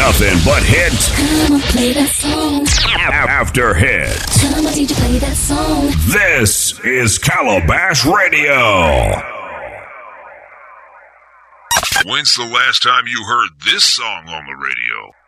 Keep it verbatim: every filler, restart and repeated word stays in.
Nothing but hits. Come on, play that song. After hits. Come on, D J, play that song. This is Calabash Radio. When's the last time you heard this song on the radio?